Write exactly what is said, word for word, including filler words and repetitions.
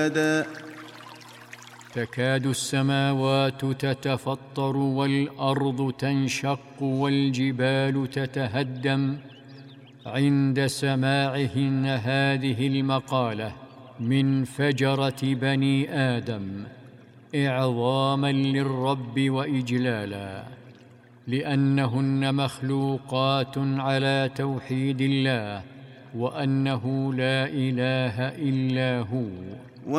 تكاد السماوات تتفطر والأرض تنشق والجبال تتهدم عند سماعهن هذه المقالة من فجرة بني آدم إعظاما للرب وإجلالا، لأنهن مخلوقات على توحيد الله وأنه لا إله إلا هو.